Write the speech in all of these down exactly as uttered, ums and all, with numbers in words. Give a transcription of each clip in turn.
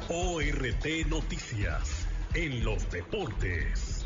O R T Noticias, en los deportes.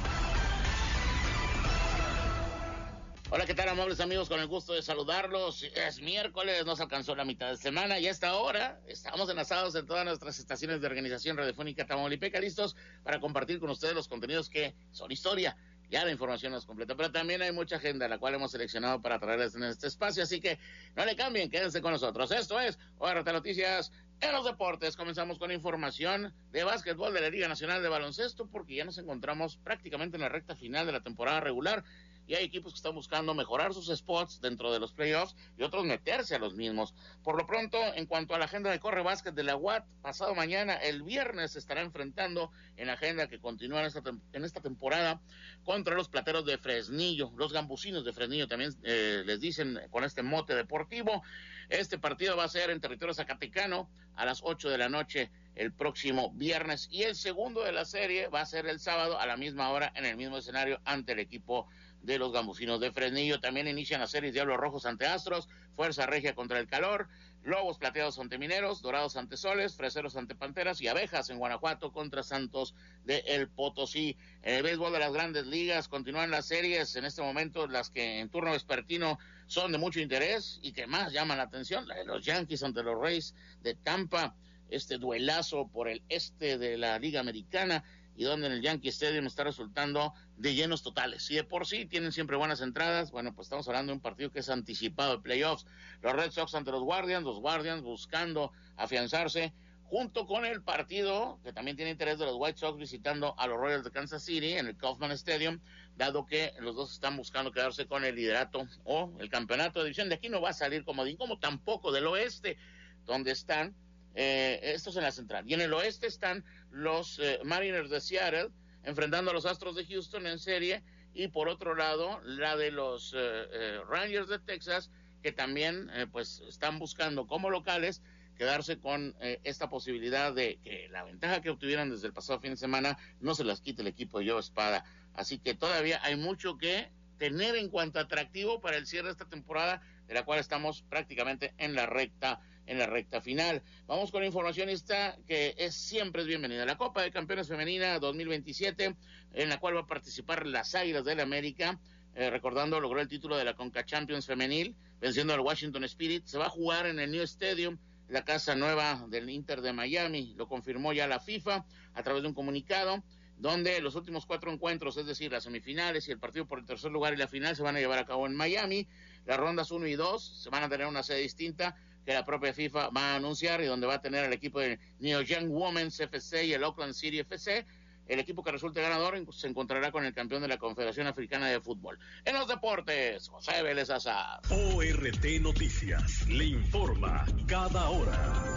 Hola, ¿qué tal, amables amigos? Con el gusto de saludarlos. Es miércoles, nos alcanzó la mitad de semana y a esta hora estamos enlazados en todas nuestras estaciones de organización radiofónica Tamaulipeca, listos para compartir con ustedes los contenidos que son historia. Ya la información no es completa, pero también hay mucha agenda, la cual hemos seleccionado para traerles en este espacio, así que no le cambien, quédense con nosotros. Esto es O R T Noticias en los deportes. Comenzamos con información de básquetbol de la Liga Nacional de Baloncesto, porque ya nos encontramos prácticamente en la recta final de la temporada regular y hay equipos que están buscando mejorar sus spots dentro de los playoffs y otros meterse a los mismos. Por lo pronto, en cuanto a la agenda de Corre Básquet de la U A T, pasado mañana, el viernes, se estará enfrentando en la agenda que continúa en esta, en esta temporada contra los Plateros de Fresnillo, los Gambusinos de Fresnillo también eh, les dicen con este mote deportivo. Este partido va a ser en territorio zacatecano a las ocho de la noche el próximo viernes, y el segundo de la serie va a ser el sábado a la misma hora en el mismo escenario ante el equipo de los Gambusinos de Fresnillo. También inician las series Diablos Rojos ante Astros, Fuerza Regia contra el Calor, Lobos Plateados ante Mineros, Dorados ante Soles, Freseros ante Panteras y Abejas en Guanajuato contra Santos de El Potosí. En el béisbol de las Grandes Ligas continúan las series en este momento, las que en turno vespertino son de mucho interés y que más llaman la atención, la de los Yankees ante los Rays de Tampa, este duelazo por el este de la Liga Americana, y donde en el Yankee Stadium está resultando de llenos totales. Si de por sí tienen siempre buenas entradas, bueno, pues estamos hablando de un partido que es anticipado de playoffs. Los Red Sox ante los Guardians, los Guardians buscando afianzarse, junto con el partido que también tiene interés de los White Sox visitando a los Royals de Kansas City en el Kauffman Stadium, dado que los dos están buscando quedarse con el liderato o el campeonato de división. De aquí no va a salir comodín, como tampoco del oeste, donde están Eh, estos en la central. Y en el oeste están los eh, Mariners de Seattle enfrentando a los Astros de Houston en serie, y por otro lado la de los eh, eh, Rangers de Texas, que también eh, pues están buscando como locales quedarse con eh, esta posibilidad de que la ventaja que obtuvieron desde el pasado fin de semana no se las quite el equipo de Joe Espada. Así que todavía hay mucho que tener en cuanto a atractivo para el cierre de esta temporada, de la cual estamos prácticamente en la recta en la recta final. Vamos con información esta que es siempre es bienvenida. La Copa de Campeones Femenina dos mil veintisiete, en la cual va a participar las Águilas del América, eh, recordando, logró el título de la Conca Champions Femenil, venciendo al Washington Spirit. Se va a jugar en el New Stadium, la casa nueva del Inter de Miami. Lo confirmó ya la FIFA a través de un comunicado, donde los últimos cuatro encuentros, es decir, las semifinales y el partido por el tercer lugar y la final, se van a llevar a cabo en Miami. Las rondas uno y dos se van a tener una sede distinta que la propia FIFA va a anunciar, y donde va a tener el equipo de New Young Women's F C y el Oakland City F C. El equipo que resulte ganador se encontrará con el campeón de la Confederación Africana de Fútbol. En los deportes, José Vélez Azar. O R T Noticias le informa cada hora.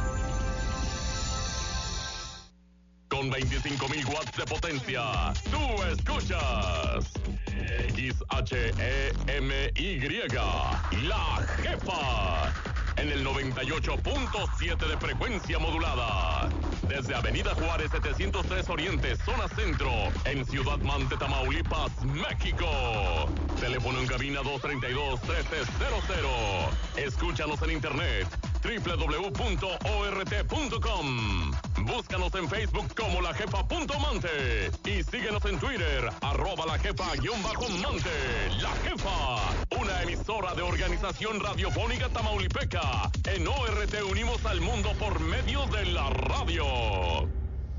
Con veinticinco mil watts de potencia, tú escuchas X H E M Y, La Jefa, en el noventa y ocho punto siete de frecuencia modulada. Desde Avenida Juárez setecientos tres Oriente, zona centro, en Ciudad Mante, Tamaulipas, México. Teléfono en cabina dos treinta y dos, trece cero cero. Escúchanos en internet doble u doble u doble u punto o r t punto com. Búscanos en Facebook como La Jefa punto Mante y síguenos en Twitter, arroba La Jefa guión bajo Mante. La Jefa, una emisora de Organización Radiofónica Tamaulipeca. En O R T unimos al mundo por medio de la radio.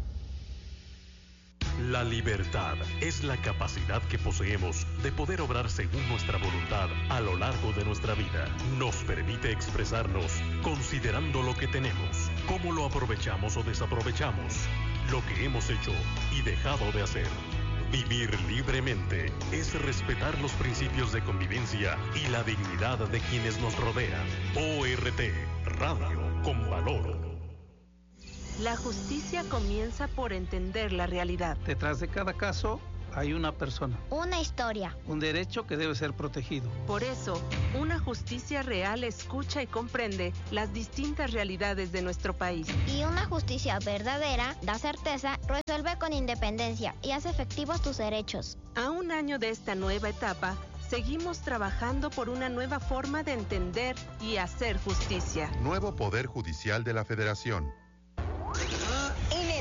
La libertad es la capacidad que poseemos de poder obrar según nuestra voluntad a lo largo de nuestra vida. Nos permite expresarnos considerando lo que tenemos, cómo lo aprovechamos o desaprovechamos, lo que hemos hecho y dejado de hacer. Vivir libremente es respetar los principios de convivencia y la dignidad de quienes nos rodean. O R T, Radio con Valor. La justicia comienza por entender la realidad. Detrás de cada caso hay una persona. Una historia. Un derecho que debe ser protegido. Por eso, una justicia real escucha y comprende las distintas realidades de nuestro país. Y una justicia verdadera da certeza, resuelve con independencia y hace efectivos tus derechos. A un año de esta nueva etapa, seguimos trabajando por una nueva forma de entender y hacer justicia. Nuevo Poder Judicial de la Federación.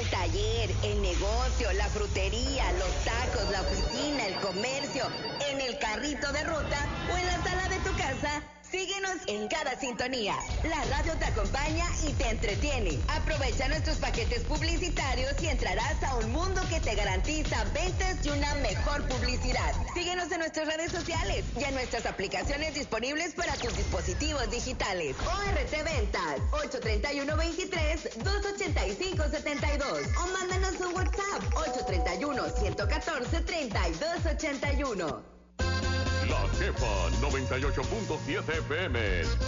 el taller, el negocio, la frutería, los tacos, la oficina, el comercio, en el carrito de ruta o en la sala de tu casa. Síguenos en cada sintonía. La radio te acompaña y te entretiene. Aprovecha nuestros paquetes publicitarios y entrarás a un mundo que te garantiza ventas y una mejor publicidad. Síguenos en nuestras redes sociales y en nuestras aplicaciones disponibles para tus dispositivos digitales. O R T Ventas, ocho treinta y uno veintitrés, dos ochenta y cinco setenta y dos. O mándanos un WhatsApp, ocho treinta y uno, ciento catorce, treinta y dos ochenta y uno. La Jefa noventa y ocho punto siete F M.